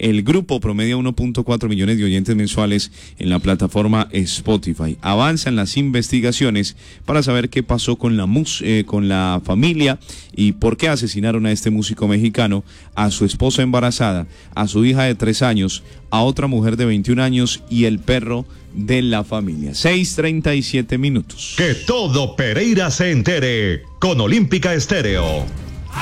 El grupo promedia 1.4 millones de oyentes mensuales en la plataforma Spotify. Avanzan las investigaciones para saber qué pasó con la familia y por qué asesinaron a este músico mexicano, a su esposa embarazada, a su hija de 3 años, a otra mujer de 21 años y el perro de la familia. 6:37 minutos. Que todo Pereira se entere con Olímpica Estéreo.